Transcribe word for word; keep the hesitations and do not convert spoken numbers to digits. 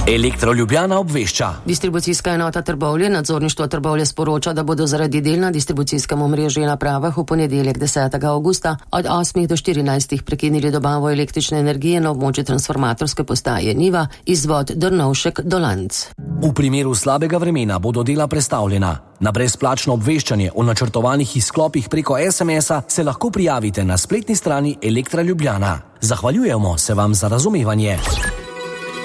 Elektro Ljubljana obvešča. Distribucijska enota Trbovlje, nadzorništvo Trbovlje sporoča, da bodo zaradi del na distribucijskem omrežju in napravah v ponedeljek desetega avgusta od osmih do štirinajstih prekinili dobavo električne energije na območju transformatorske postaje Niva, izvod Drnovšek do Lanc. V primeru slabega vremena bodo dela prestavljena. Na brezplačno obveščanje o načrtovanih izklopih preko es em es-a se lahko prijavite na spletni strani Elektra Ljubljana. Zahvaljujemo se vam za razumevanje.